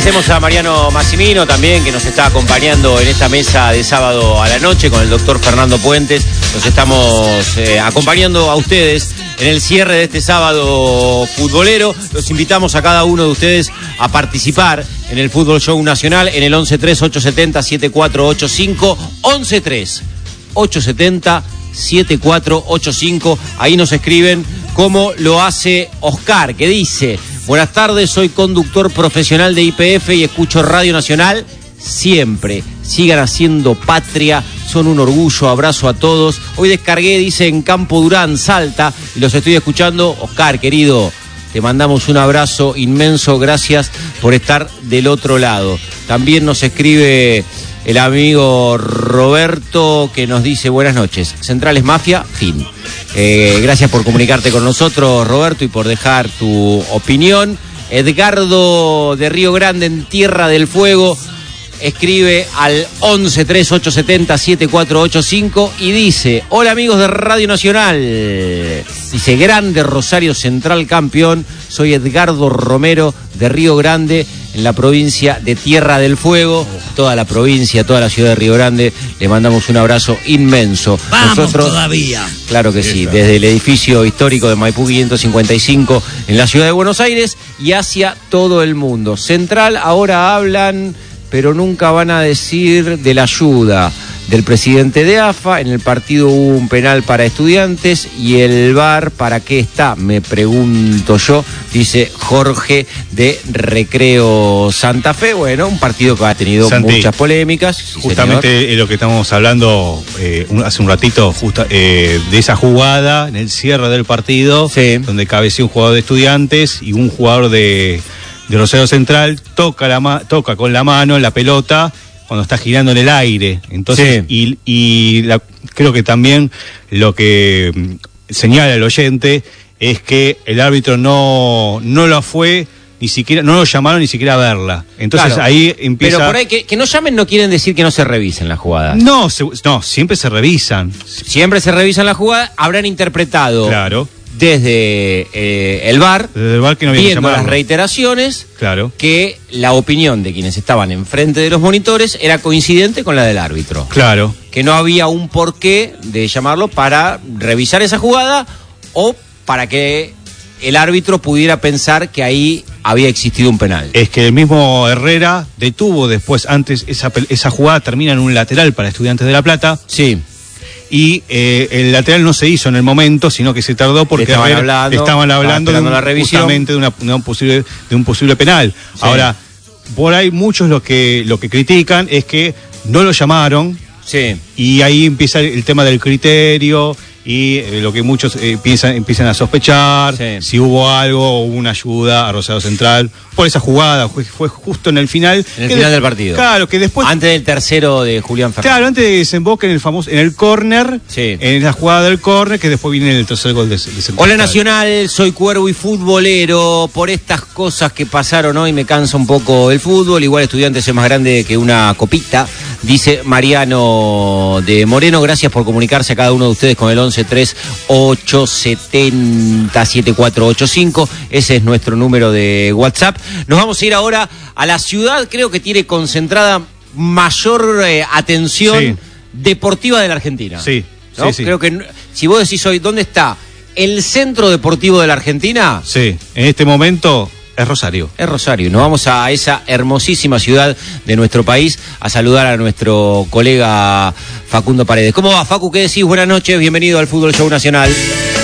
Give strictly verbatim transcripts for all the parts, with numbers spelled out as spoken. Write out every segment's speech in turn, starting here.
Agradecemos a Mariano Massimino también, que nos está acompañando en esta mesa de sábado a la noche con el doctor Fernando Puentes. Nos estamos eh, acompañando a ustedes en el cierre de este sábado futbolero. Los invitamos a cada uno de ustedes a participar en el Fútbol Show Nacional en el once tres ocho siete cero siete cuatro ocho cinco, once tres ocho siete cero siete cuatro ocho cinco. Ahí nos escriben como lo hace Oscar, que dice: buenas tardes, soy conductor profesional de I P F y escucho Radio Nacional siempre. Sigan haciendo patria, son un orgullo, abrazo a todos. Hoy descargué, dice, en Campo Durán, Salta, y los estoy escuchando. Oscar, querido, te mandamos un abrazo inmenso, gracias por estar del otro lado. También nos escribe el amigo Roberto, que nos dice: buenas noches, Centrales Mafia, fin. Eh, gracias por comunicarte con nosotros, Roberto, y por dejar tu opinión. Edgardo de Río Grande, en Tierra del Fuego, escribe al once tres ocho siete cero siete cuatro ocho cinco y dice: hola amigos de Radio Nacional. Dice: grande Rosario Central campeón. Soy Edgardo Romero de Río Grande, en la provincia de Tierra del Fuego. Toda la provincia, toda la ciudad de Río Grande, le mandamos un abrazo inmenso. Vamos. Nosotros, todavía. Claro que sí, desde el edificio histórico de Maipú quinientos cincuenta y cinco en la ciudad de Buenos Aires y hacia todo el mundo. Central, ahora hablan, pero nunca van a decir de la ayuda del presidente de A F A. En el partido hubo un penal para Estudiantes y el V A R, ¿para qué está? Me pregunto yo, dice Jorge de Recreo Santa Fe. Bueno, un partido que ha tenido Santi, muchas polémicas. Sí, justamente lo que estamos hablando eh, un, hace un ratito, justa, eh, de esa jugada en el cierre del partido, sí, donde cabeció un jugador de Estudiantes y un jugador de, de Rosario Central toca, la, toca con la mano la pelota cuando está girando en el aire. Entonces, sí. y, y la, creo que también lo que señala el oyente es que el árbitro no, no lo fue, ni siquiera, no lo llamaron ni siquiera a verla. Entonces claro, ahí empieza. Pero por ahí que, que no llamen no quieren decir que no se revisen las jugadas. No, se, no, siempre se revisan. Siempre se revisan las jugadas, habrán interpretado. Claro. Desde eh, el V A R, desde el V A R que no viendo las reiteraciones, claro, que la opinión de quienes estaban enfrente de los monitores era coincidente con la del árbitro. Claro. Que no había un porqué de llamarlo para revisar esa jugada o para que el árbitro pudiera pensar que ahí había existido un penal. Es que el mismo Herrera detuvo después, antes esa, esa jugada termina en un lateral para Estudiantes de La Plata. Sí. Y eh, el lateral no se hizo en el momento, sino que se tardó porque estaban ver, hablando, estaban hablando de un, la revisión. justamente de, una, de, un posible, de un posible penal. Sí. Ahora, por ahí muchos lo que, lo que critican es que no lo llamaron, sí, y ahí empieza el tema del criterio y eh, lo que muchos eh, piensan, empiezan a sospechar, sí, si hubo algo o una ayuda a Rosario Central por esa jugada. Fue, fue justo en el final. En el final de, del partido. Claro, que después. Antes del tercero de Julián Fernández. Claro, antes de que desemboque en el famoso, en el córner, sí, en la jugada del córner, que después viene el tercer gol de, de Central. Hola Nacional, soy cuervo y futbolero. Por estas cosas que pasaron hoy me cansa un poco el fútbol. Igual Estudiantes es más grande que una copita, dice Mariano de Moreno. Gracias por comunicarse a cada uno de ustedes con el once tres ocho siete cero siete cuatro ocho cinco. Ese es nuestro número de WhatsApp. Nos vamos a ir ahora a la ciudad, creo que tiene concentrada mayor eh, atención, sí, deportiva de la Argentina. Sí, ¿no? sí, sí. Creo que si vos decís hoy, ¿dónde está el centro deportivo de la Argentina? Sí, en este momento es Rosario. Es Rosario. Nos vamos a esa hermosísima ciudad de nuestro país a saludar a nuestro colega Facundo Paredes. ¿Cómo va, Facu? ¿Qué decís? Buenas noches, bienvenido al Fútbol Show Nacional.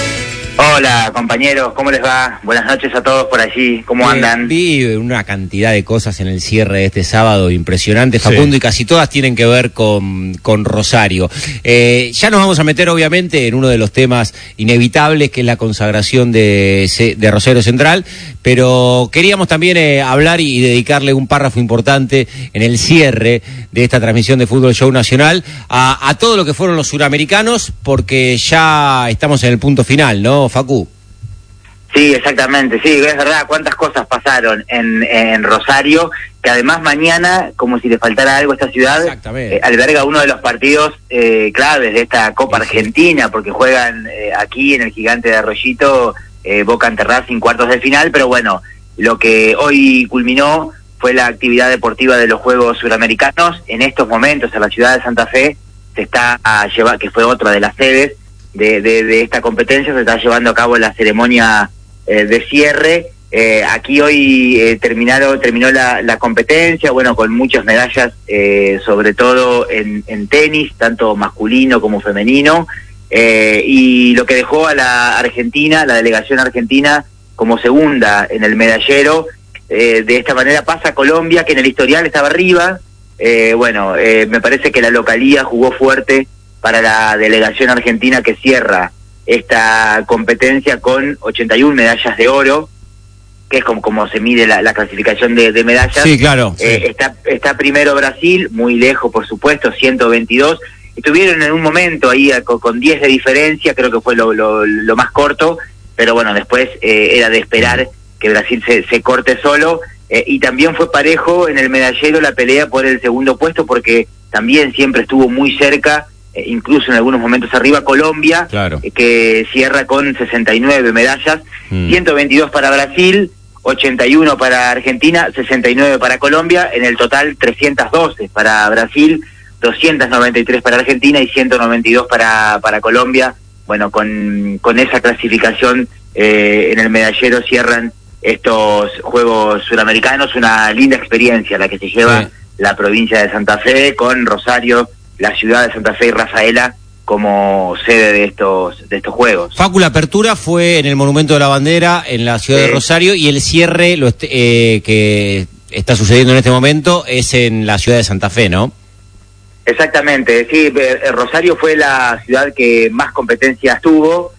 Hola compañeros, ¿cómo les va? Buenas noches a todos por allí, ¿cómo andan? Vi una cantidad de cosas en el cierre de este sábado impresionante, Facundo, sí, y casi todas tienen que ver con, con Rosario. Eh, ya nos vamos a meter obviamente en uno de los temas inevitables, que es la consagración de, de Rosario Central, pero queríamos también eh, hablar y dedicarle un párrafo importante en el cierre de esta transmisión de Fútbol Show Nacional a, a todo lo que fueron los suramericanos, porque ya estamos en el punto final, ¿no, Facu? Sí, exactamente, sí, es verdad, cuántas cosas pasaron en, en Rosario, que además mañana, como si le faltara algo a esta ciudad, eh, alberga uno de los partidos eh, claves de esta Copa Argentina, porque juegan eh, aquí en el Gigante de Arroyito, eh, Boca ante Racing, cuartos de final, pero bueno, lo que hoy culminó fue la actividad deportiva de los Juegos Suramericanos. En estos momentos en la ciudad de Santa Fe se está a llevar, que fue otra de las sedes de, de, de esta competencia, se está llevando a cabo la ceremonia eh, de cierre. Eh, aquí hoy eh, terminaron, terminó la, la competencia, bueno, con muchas medallas, eh, sobre todo en, en tenis, tanto masculino como femenino, eh, y lo que dejó a la Argentina, la delegación argentina, como segunda en el medallero. Eh, de esta manera pasa Colombia, que en el historial estaba arriba. Eh, bueno, eh, me parece que la localía jugó fuerte para la delegación argentina, que cierra esta competencia con ochenta y una medallas de oro, que es como, como se mide la, la clasificación de, de medallas. Sí, claro. Eh, sí. Está, está primero Brasil, muy lejos, por supuesto, ciento veintidós. Estuvieron en un momento ahí con, con diez de diferencia, creo que fue lo, lo, lo más corto, pero bueno, después eh, era de esperar que Brasil se, se corte solo. Eh, y también fue parejo en el medallero la pelea por el segundo puesto, porque también siempre estuvo muy cerca, eh, incluso en algunos momentos arriba, Colombia, claro. eh, que cierra con sesenta y nueve medallas, mm. ciento veintidós para Brasil, ochenta y uno para Argentina, sesenta y nueve para Colombia, en el total trescientos doce para Brasil, doscientos noventa y tres para Argentina y ciento noventa y dos para, para Colombia. Bueno, con, con esa clasificación eh, en el medallero cierran estos Juegos Suramericanos. Una linda experiencia la que se lleva sí. la provincia de Santa Fe, con Rosario, la ciudad de Santa Fe y Rafaela como sede de estos de estos Juegos. Facu, la apertura fue en el Monumento de la Bandera, en la ciudad sí. de Rosario, y el cierre lo est- eh, que está sucediendo en este momento es en la ciudad de Santa Fe, ¿no? Exactamente, sí, Rosario fue la ciudad que más competencias tuvo,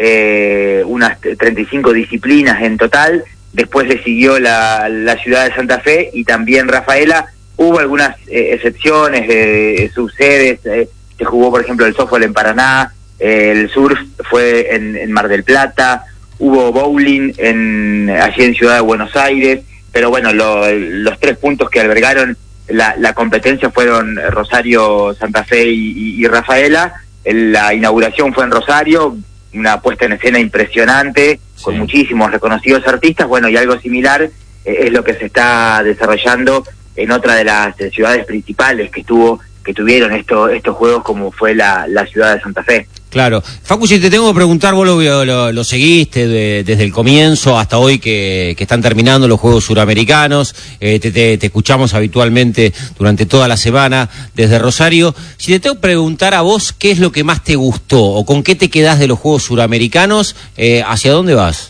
eh, unas treinta y cinco disciplinas en total. Después le siguió la, la ciudad de Santa Fe y también Rafaela. Hubo algunas eh, excepciones de eh, subsedes, eh, se jugó por ejemplo el softball en Paraná, eh, el surf fue en, en Mar del Plata, hubo bowling en allí en Ciudad de Buenos Aires, pero bueno, lo, los tres puntos que albergaron la, la competencia fueron Rosario, Santa Fe y, y, y Rafaela. La inauguración fue en Rosario, una puesta en escena impresionante, sí. con muchísimos reconocidos artistas. Bueno, y algo similar eh, es lo que se está desarrollando en otra de las eh, ciudades principales que tuvo que tuvieron esto, estos juegos, como fue la, la ciudad de Santa Fe. Claro. Facu, si te tengo que preguntar, vos lo, lo, lo seguiste de, desde el comienzo hasta hoy que, que están terminando los Juegos Suramericanos, eh, te, te, te escuchamos habitualmente durante toda la semana desde Rosario. Si te tengo que preguntar a vos, ¿qué es lo que más te gustó o con qué te quedás de los Juegos Suramericanos? Eh, ¿Hacia dónde vas?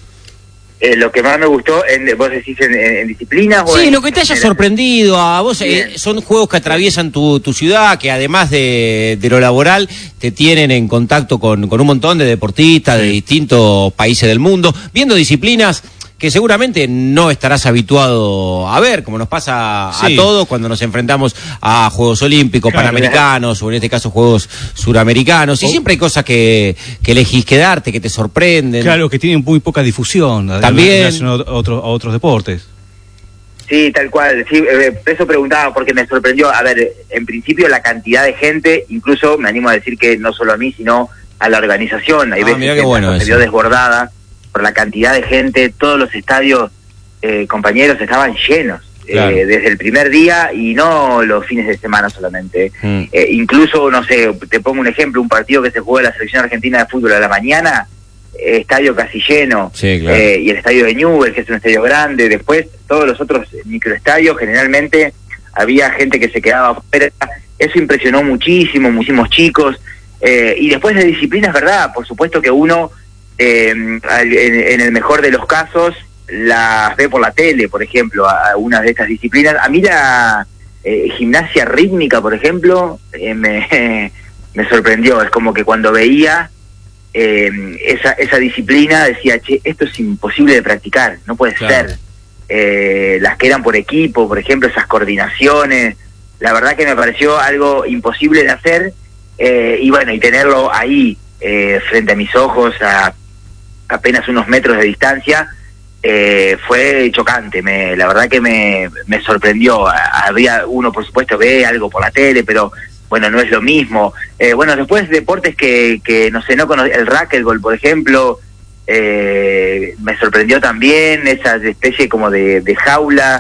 Eh, lo que más me gustó, en, vos decís en, en, en disciplinas. Sí, o en, lo que te haya sorprendido a vos. Eh, son juegos que atraviesan tu, tu ciudad, que además de, de lo laboral, te tienen en contacto con, con un montón de deportistas de distintos países del mundo, viendo disciplinas que seguramente no estarás habituado a ver, como nos pasa sí. a todos cuando nos enfrentamos a Juegos Olímpicos, claro, Panamericanos, o en este caso Juegos Suramericanos, y oh. siempre hay cosas que, que elegís quedarte, que te sorprenden. Claro, que tienen muy poca difusión también en relación a otros, a otros deportes. Sí, tal cual, sí, eso preguntaba porque me sorprendió. A ver, en principio la cantidad de gente, incluso me animo a decir que no solo a mí, sino a la organización. Hay ah, veces que bueno se vio desbordada por la cantidad de gente. Todos los estadios, eh, compañeros, estaban llenos, claro. eh, desde el primer día, y no los fines de semana solamente. Mm. Eh, incluso, no sé, te pongo un ejemplo, un partido que se jugó en la selección argentina de fútbol a la mañana, eh, estadio casi lleno, sí, claro. eh, y el estadio de Newell's, que es un estadio grande. Después, todos los otros microestadios, generalmente había gente que se quedaba afuera. Eso impresionó muchísimo, muchísimos chicos. Eh, y después de disciplinas, ¿verdad? Por supuesto que uno, Eh, en, en el mejor de los casos, las ve por la tele, por ejemplo, a, a una de estas disciplinas. A mí la eh, gimnasia rítmica, por ejemplo, eh, me, me sorprendió. Es como que cuando veía eh, esa, esa disciplina decía, che, esto es imposible de practicar, no puede claro. ser. Eh, las que eran por equipo, por ejemplo, esas coordinaciones, la verdad que me pareció algo imposible de hacer, eh, y bueno, y tenerlo ahí eh, frente a mis ojos a apenas unos metros de distancia, eh, fue chocante. Me, la verdad que me, me sorprendió. Había uno, por supuesto, ve algo por la tele, pero bueno, no es lo mismo. Eh, bueno, después deportes que, que no sé, no cono- el racquetball, por ejemplo, eh, me sorprendió también, esa especie como de, de jaula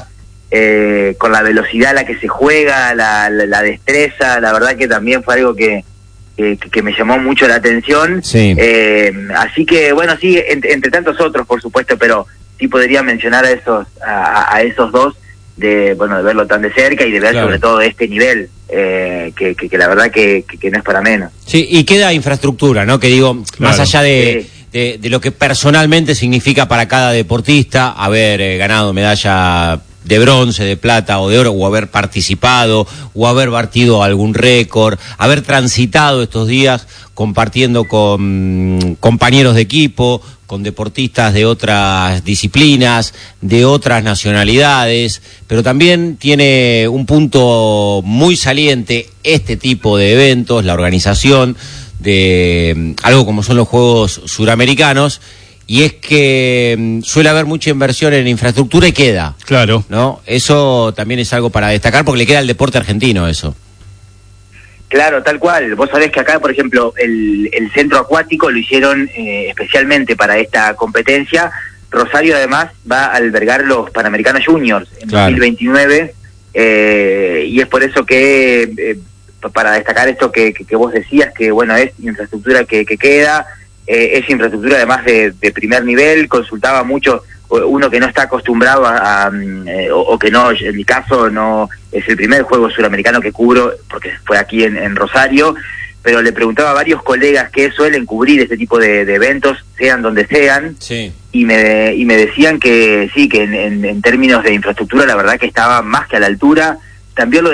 eh, con la velocidad a la que se juega, la, la, la destreza, la verdad que también fue algo que, que, que me llamó mucho la atención. Sí. Eh, así que, bueno, sí, entre, entre tantos otros, por supuesto, pero sí podría mencionar a esos, a, a esos dos, de bueno de verlo tan de cerca y de ver claro. sobre todo este nivel eh, que, que, que la verdad que, que, que no es para menos. Sí, y queda infraestructura, ¿no? Que digo, claro. más allá de, sí. de, de lo que personalmente significa para cada deportista haber eh, ganado medalla de bronce, de plata o de oro, o haber participado, o haber batido algún récord, haber transitado estos días compartiendo con compañeros de equipo, con deportistas de otras disciplinas, de otras nacionalidades, pero también tiene un punto muy saliente este tipo de eventos, la organización de algo como son los Juegos Suramericanos, y es que suele haber mucha inversión en infraestructura y queda. Claro. ¿No? Eso también es algo para destacar porque le queda al deporte argentino eso. Claro, tal cual. Vos sabés que acá, por ejemplo, el, el centro acuático lo hicieron eh, especialmente para esta competencia. Rosario, además, va a albergar los Panamericanos Juniors en claro. dos mil veintinueve, eh, y es por eso que, eh, para destacar esto que, que, que vos decías, que bueno, es infraestructura que, que queda, eh, es infraestructura además de, de primer nivel. Consultaba mucho uno que no está acostumbrado a, a eh, o, o que no, en mi caso no es el primer juego suramericano que cubro porque fue aquí en, en Rosario, pero le preguntaba a varios colegas que suelen cubrir este tipo de, de eventos, sean donde sean, sí. y me y me decían que sí, que en, en, en términos de infraestructura la verdad que estaba más que a la altura. También lo